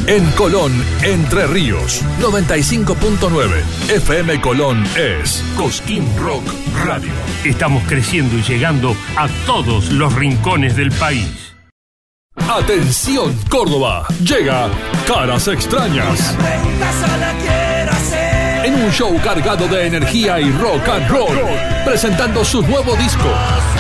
En Colón, Entre Ríos, 95.9. FM Colón es Cosquín Rock Radio. Estamos creciendo y llegando a todos los rincones del país. Atención, Córdoba. Llega Caras Extrañas. En un show cargado de energía y rock and roll, presentando su nuevo disco